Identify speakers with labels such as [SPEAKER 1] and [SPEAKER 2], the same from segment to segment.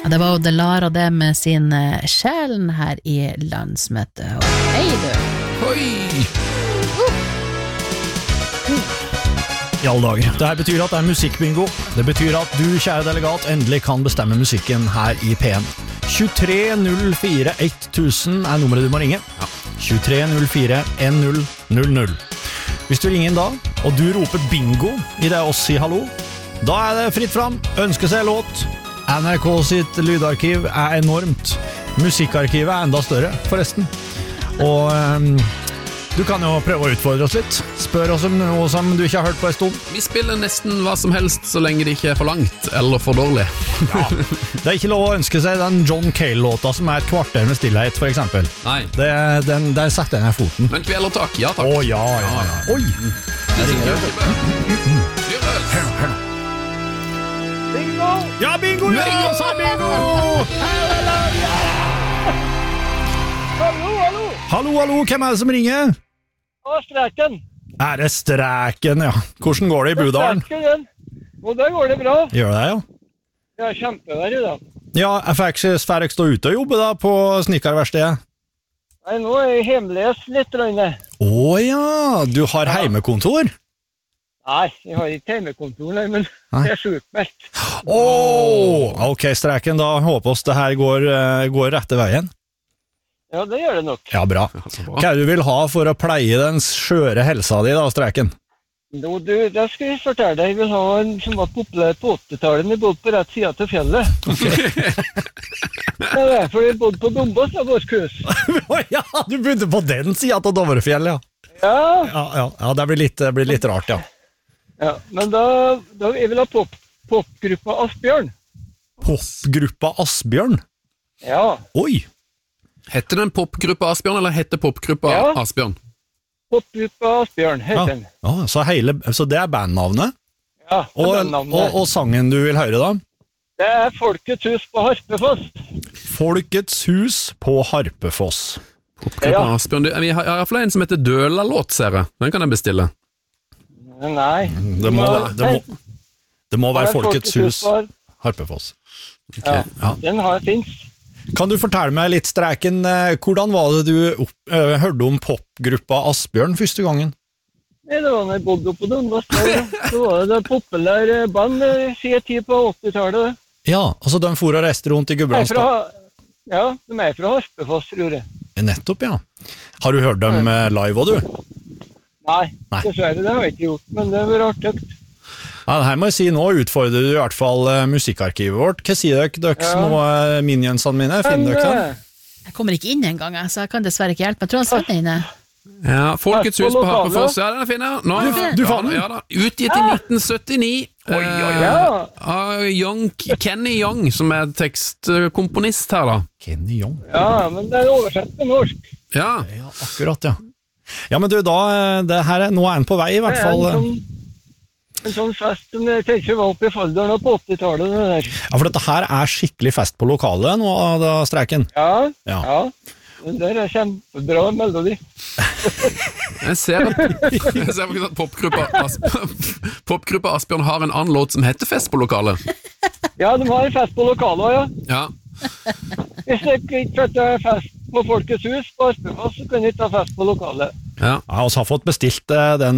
[SPEAKER 1] Det var jo Delara det med sin sjelen her i landsmøtet. Hei du!
[SPEAKER 2] Hoi!
[SPEAKER 3] I alle dager. Det her betyr at det musikkbingo. Det betyr at du, kjære delegat, endelig kan bestemme musikken her i P1. 2304 1000 nummeret du må ringe. 2304 1000. Hvis du ringer inn da, og du roper bingo i det oss sier hallo, da det fritt fram, ønske seg låt. NRK sitt lydarkiv enormt. Musikkarkivet enda større, forresten. Og du kan jo prøve å utfordre oss litt. Spør oss om noe som du ikke har hørt på en stund.
[SPEAKER 2] Vi spiller nesten hva som helst så lenge det ikke for langt eller for dårlig.
[SPEAKER 3] Ja. Det ikke lov å ønske seg den John Cale-låta som et kvarter med stillhet, for eksempel.
[SPEAKER 2] Nei.
[SPEAKER 3] Der setter jeg ned foten.
[SPEAKER 2] Men kvelertak, ja takk.
[SPEAKER 3] Ja. Oi!
[SPEAKER 2] Det ringer.
[SPEAKER 3] Hør. Bingo! Ja, bingo! Ja, sa bingo! Hallo, hvem det som ringer?
[SPEAKER 4] Streken.
[SPEAKER 3] Det Streken, ja. Hvordan går det i Budalen?
[SPEAKER 4] Og der går det bra.
[SPEAKER 3] Gjør det, ja?
[SPEAKER 4] Det kjempevær i dag.
[SPEAKER 3] Ja, jeg fikk ikke sfærek stå ute og jobbe da på snikkerverkstedet.
[SPEAKER 4] Nei, nå jeg hjemles litt.
[SPEAKER 3] Ja, du har heimekontor?
[SPEAKER 4] Nei, jeg har ikke hjemmekontor, men det sjukmeldt.
[SPEAKER 3] Ok, Streken, da håper oss det her går rette veien.
[SPEAKER 4] Ja, det gjør det nok.
[SPEAKER 3] Ja, bra. Hva du vil ha for å pleie den skjøre helsa di da, Streken?
[SPEAKER 4] Jo, det skal jeg fortelle deg. Jeg vil ha en som var populær på 80-tallet. Jeg bodde på rett siden til fjellet. Ja, for jeg bodde på Dombås av Båskurs.
[SPEAKER 3] Ja, du bodde på den siden til Dovrefjell, ja. Ja, det blir litt rart, ja.
[SPEAKER 4] Ja, men da jeg vil ha popgruppa Asbjørn.
[SPEAKER 3] Popgruppa Asbjørn?
[SPEAKER 4] Ja.
[SPEAKER 3] Oi!
[SPEAKER 2] Heter den popgruppa Asbjørn, eller heter popgruppa Asbjørn?
[SPEAKER 4] Popgruppa Asbjørn heter den.
[SPEAKER 3] Ja, så det bandnavnet?
[SPEAKER 4] Ja, det bandnavnet.
[SPEAKER 3] Og sangen du vil høre da?
[SPEAKER 4] Det Folkets hus på Harpefoss.
[SPEAKER 3] Folkets hus på Harpefoss.
[SPEAKER 2] Popgruppa Asbjørn. Vi har i hvert fall en som heter Døla-låt, ser jeg. Den kan jeg bestille.
[SPEAKER 4] Nei.
[SPEAKER 3] Det må være Folkets hus Harpefoss.
[SPEAKER 4] Okay. Ja, den finnes.
[SPEAKER 3] Kan du fortelle meg litt, Streken, hvordan var det du hørte om popgruppa Asbjørn første gangen?
[SPEAKER 4] Det var når jeg bodde på Dombås. Så var det populære band siden tid på 80-tallet.
[SPEAKER 3] Ja, altså de for og reiste rundt i Gudbrandsdalen.
[SPEAKER 4] Ja, de fra Harpefoss, tror jeg.
[SPEAKER 3] Nettopp, ja. Har du hørt dem live også, du?
[SPEAKER 4] Nei, dessverre, det har jeg ikke gjort, men det var artig.
[SPEAKER 3] Ja, det her må jeg si, nå utfordrer du i hvert fall musikkarkivet vårt. Hva sier dere små minionsene mine? Finner dere dem?
[SPEAKER 1] Jeg kommer ikke inn en gang, så jeg kan dessverre ikke hjelpe. Jeg tror han satt inne.
[SPEAKER 2] Ja, Folkets hus på Harpefoss. Ja, den finner jeg. Nå,
[SPEAKER 3] du fant den?
[SPEAKER 2] Ja da. Utgitt i 1979. Av Kenny Young, som tekstkomponist her da.
[SPEAKER 3] Kenny Young?
[SPEAKER 4] Ja, men det oversett på norsk.
[SPEAKER 2] Ja,
[SPEAKER 3] akkurat, ja. Ja, men du, da, nå den på vei i hvert fall.
[SPEAKER 4] En sånn fest som jeg tenker var oppe i Falderen på 80-tallet.
[SPEAKER 3] Ja, for dette her skikkelig fest på lokalet nå, da, Streken.
[SPEAKER 4] Ja. Men det kjempebra melodi.
[SPEAKER 2] Jeg ser at popgruppa Asbjørn har en annen låt som heter Fest på lokalet.
[SPEAKER 4] Ja, de har en fest på lokalet, ja. Hvis jeg ikke tar fest på Folkets hus på Harpefoss, så kan jeg ta fest på lokalet.
[SPEAKER 3] Ja, og så har fått bestilt den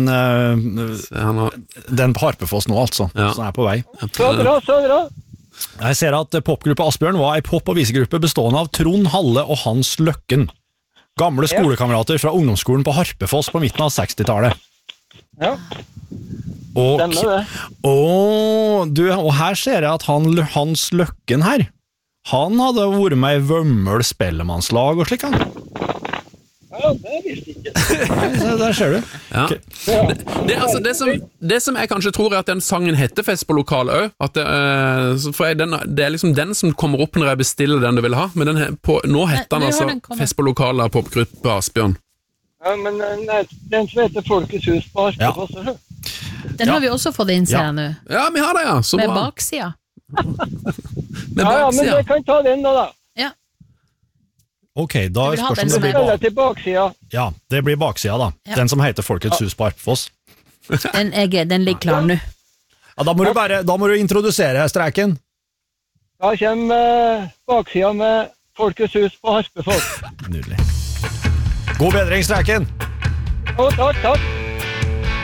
[SPEAKER 3] på Harpefoss nå, altså. Så den på vei.
[SPEAKER 4] Så bra.
[SPEAKER 3] Jeg ser at popgruppa Asbjørn var en pop- og visegruppe bestående av Trond Halle og Hans Løkken. Gamle skolekamerater fra ungdomsskolen på Harpefoss på midten av 60-tallet.
[SPEAKER 4] Ja,
[SPEAKER 3] stemmer det. Og her ser jeg at Hans Løkken her, han hadde vært med i Vømmøl spellemannslag og slik han.
[SPEAKER 4] Ja, det visste jeg ikke.
[SPEAKER 3] Der ser du.
[SPEAKER 2] Ja. Okay. Det som jeg kanskje tror at den sangen heter Fest på lokalet også, for det liksom den som kommer opp når jeg bestiller den du vil ha, men nå heter den altså Fest på lokalet av popgruppa Asbjørn.
[SPEAKER 4] Ja, men den som heter Folkets hus på Harpefoss.
[SPEAKER 1] Den har vi også fått inn, ser jeg nå.
[SPEAKER 2] Ja, vi har det, ja. Så
[SPEAKER 1] med
[SPEAKER 2] bra.
[SPEAKER 1] baksida.
[SPEAKER 4] Ja, men det kan ta den da.
[SPEAKER 1] Ja.
[SPEAKER 3] Ok, da spørs om det blir Ja, det blir baksida da. Ja. Den som heter Folkets hus på Harpefoss.
[SPEAKER 1] Den ligger klar nå.
[SPEAKER 3] Ja, da må du introdusere Streken.
[SPEAKER 4] Da kommer baksida med Folkets hus på Harpefoss.
[SPEAKER 3] Nydelig. God bedring, Streiken!
[SPEAKER 4] Takk.